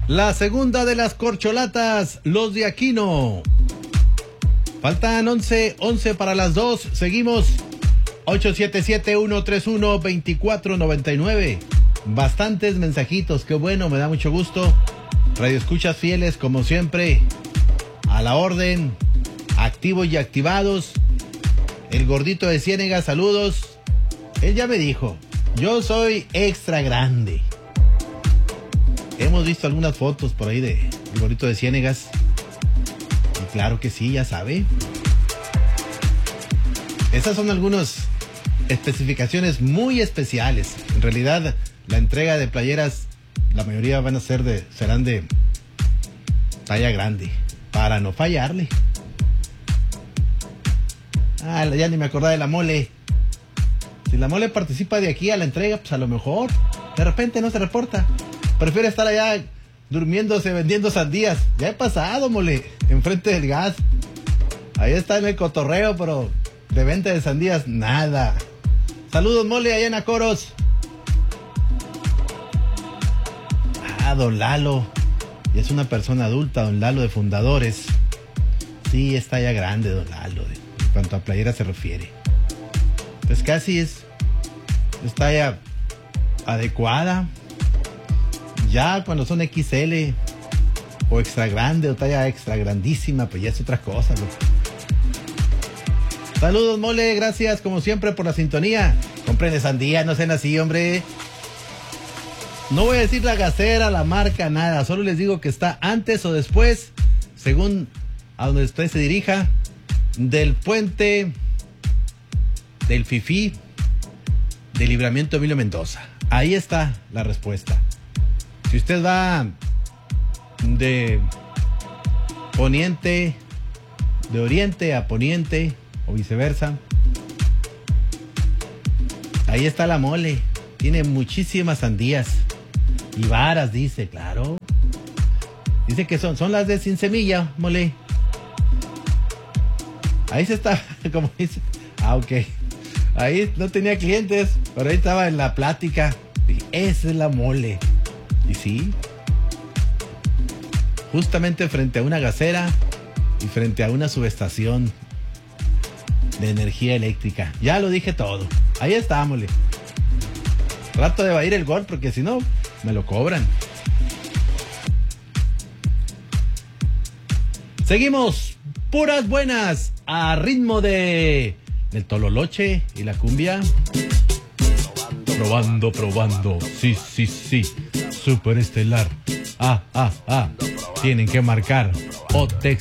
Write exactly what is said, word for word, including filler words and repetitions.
La segunda de las corcholatas, los de Aquino. Faltan once, once para las dos. Seguimos. ocho siete siete, uno tres uno, dos cuatro nueve nueve. Bastantes mensajitos, qué bueno, me da mucho gusto. Radio escuchas fieles, como siempre. A la orden. Activos y activados. El gordito de Ciénega, saludos. Él ya me dijo, yo soy extra grande. Hemos visto algunas fotos por ahí de el gordito de Ciénegas. Y claro que sí, ya sabe. Esas son algunas especificaciones muy especiales. En realidad, la entrega de playeras, la mayoría van a ser de, serán de talla grande, para no fallarle. Ah, ya ni me acordaba de la mole. Si la mole participa de aquí a la entrega, pues a lo mejor de repente no se reporta. Prefiere estar allá durmiéndose, vendiendo sandías. Ya he pasado, mole, enfrente del gas. Ahí está en el cotorreo, pero de venta de sandías, nada. Saludos, mole, allá en Acoros. Ah, don Lalo. Ya es una persona adulta, don Lalo de Fundadores. Sí, está ya grande, don Lalo, en cuanto a playera se refiere. Pues casi es, está ya adecuada. Ya cuando son equis ele o extra grande o talla extra grandísima, pues ya es otra cosa, ¿no? Saludos, mole, gracias como siempre por la sintonía. Compren sandía, no sean así, hombre. No voy a decir la gasera, la marca, nada. Solo les digo que está antes o después, según a donde usted se dirija, del puente del Fifí de Libramiento Emilio Mendoza. Ahí está la respuesta. Si usted va de poniente, de oriente a poniente o viceversa, ahí está la mole. Tiene muchísimas sandías y varas, dice, claro. Dice que son, son las de sin semilla, mole. Ahí se está, como dice. Ah, ok. Ahí no tenía clientes, pero ahí estaba en la plática. Dije, esa es la mole. Y sí, justamente frente a una gasera y frente a una subestación de energía eléctrica. Ya lo dije todo. Ahí está, mole. Trato de evadir el gol porque si no, me lo cobran. Seguimos. Puras buenas. A ritmo de del tololoche y la cumbia. Probando, probando. Sí, sí, sí. Superestelar. Ah, ah, ah. Tienen que marcar. O